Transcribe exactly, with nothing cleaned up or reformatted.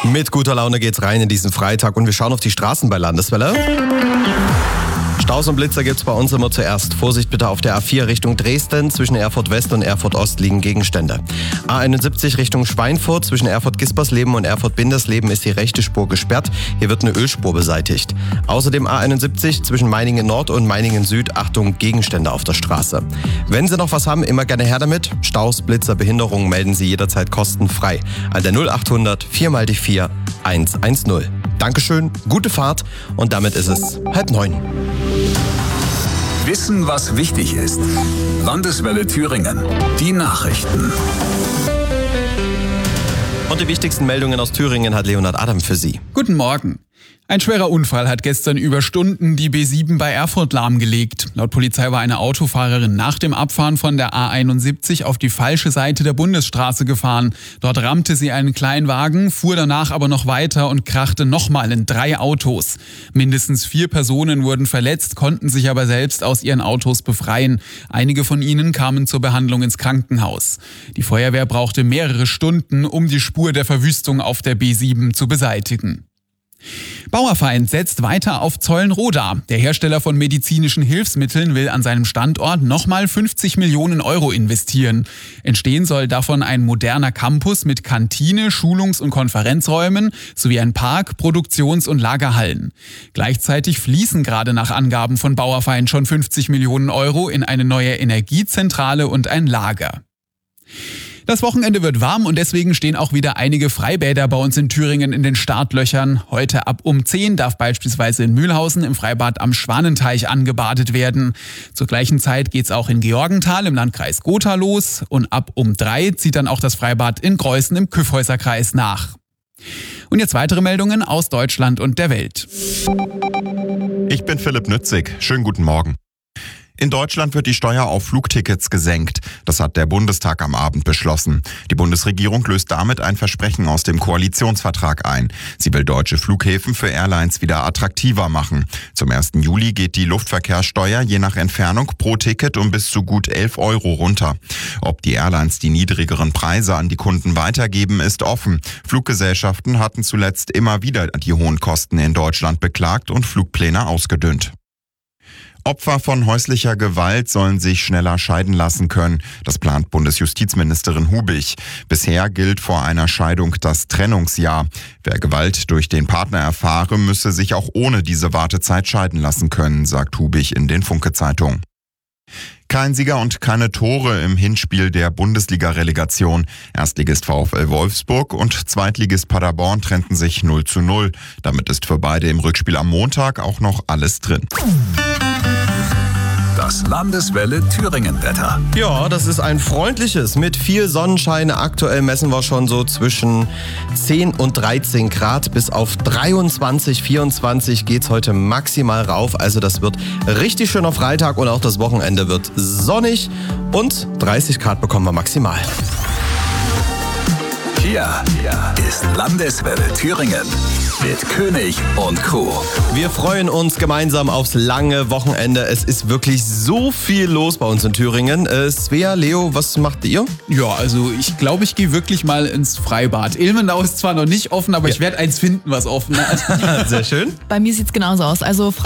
Mit guter Laune geht's rein in diesen Freitag und wir schauen auf die Straßen bei Landeswelle. Staus und Blitzer gibt's bei uns immer zuerst. Vorsicht bitte auf der A vier Richtung Dresden. Zwischen Erfurt West und Erfurt Ost liegen Gegenstände. A einundsiebzig Richtung Schweinfurt. Zwischen Erfurt-Gispersleben und Erfurt-Bindersleben ist die rechte Spur gesperrt. Hier wird eine Ölspur beseitigt. Außerdem A einundsiebzig zwischen Meiningen Nord und Meiningen Süd. Achtung, Gegenstände auf der Straße. Wenn Sie noch was haben, immer gerne her damit. Staus, Blitzer, Behinderungen melden Sie jederzeit kostenfrei. An der null achthundert vier mal die vier eins eins null. Dankeschön, gute Fahrt und damit ist es halb neun. Wissen, was wichtig ist. Landeswelle Thüringen. Die Nachrichten. Und die wichtigsten Meldungen aus Thüringen hat Leonhard Adam für Sie. Guten Morgen. Ein schwerer Unfall hat gestern über Stunden die B sieben bei Erfurt lahmgelegt. Laut Polizei war eine Autofahrerin nach dem Abfahren von der A einundsiebzig auf die falsche Seite der Bundesstraße gefahren. Dort rammte sie einen Kleinwagen, fuhr danach aber noch weiter und krachte nochmal in drei Autos. Mindestens vier Personen wurden verletzt, konnten sich aber selbst aus ihren Autos befreien. Einige von ihnen kamen zur Behandlung ins Krankenhaus. Die Feuerwehr brauchte mehrere Stunden, um die Spur der Verwüstung auf der B sieben zu beseitigen. Bauerfeind setzt weiter auf Zollenroda. Der Hersteller von medizinischen Hilfsmitteln will an seinem Standort nochmal fünfzig Millionen Euro investieren. Entstehen soll davon ein moderner Campus mit Kantine, Schulungs- und Konferenzräumen sowie ein Park, Produktions- und Lagerhallen. Gleichzeitig fließen gerade nach Angaben von Bauerfeind schon fünfzig Millionen Euro in eine neue Energiezentrale und ein Lager. Das Wochenende wird warm und deswegen stehen auch wieder einige Freibäder bei uns in Thüringen in den Startlöchern. Heute ab um zehn darf beispielsweise in Mühlhausen im Freibad am Schwanenteich angebadet werden. Zur gleichen Zeit geht's auch in Georgenthal im Landkreis Gotha los und ab um drei zieht dann auch das Freibad in Greußen im Kyffhäuserkreis nach. Und jetzt weitere Meldungen aus Deutschland und der Welt. Ich bin Philipp Nützig. Schönen guten Morgen. In Deutschland wird die Steuer auf Flugtickets gesenkt. Das hat der Bundestag am Abend beschlossen. Die Bundesregierung löst damit ein Versprechen aus dem Koalitionsvertrag ein. Sie will deutsche Flughäfen für Airlines wieder attraktiver machen. Zum ersten Juli geht die Luftverkehrssteuer je nach Entfernung pro Ticket um bis zu gut elf Euro runter. Ob die Airlines die niedrigeren Preise an die Kunden weitergeben, ist offen. Fluggesellschaften hatten zuletzt immer wieder die hohen Kosten in Deutschland beklagt und Flugpläne ausgedünnt. Opfer von häuslicher Gewalt sollen sich schneller scheiden lassen können. Das plant Bundesjustizministerin Hubich. Bisher gilt vor einer Scheidung das Trennungsjahr. Wer Gewalt durch den Partner erfahre, müsse sich auch ohne diese Wartezeit scheiden lassen können, sagt Hubich in den Funke-Zeitungen. Kein Sieger und keine Tore im Hinspiel der Bundesliga-Relegation. Erstligist VfL Wolfsburg und Zweitligist Paderborn trennten sich null zu null. Damit ist für beide im Rückspiel am Montag auch noch alles drin. Das Landeswelle Thüringen-Wetter. Ja, das ist ein freundliches mit viel Sonnenschein. Aktuell messen wir schon so zwischen zehn und dreizehn Grad. Bis auf dreiundzwanzig, vierundzwanzig geht's heute maximal rauf. Also das wird richtig schöner Freitag und auch das Wochenende wird sonnig. Und dreißig Grad bekommen wir maximal. Hier ist Landeswelle Thüringen mit König und Co. Wir freuen uns gemeinsam aufs lange Wochenende. Es ist wirklich so viel los bei uns in Thüringen. Äh, Svea, Leo, was macht ihr? Ja, also ich glaube, ich gehe wirklich mal ins Freibad. Ilmenau ist zwar noch nicht offen, aber ja. Ich werde eins finden, was offen hat. Sehr schön. Bei mir sieht's genauso aus. Also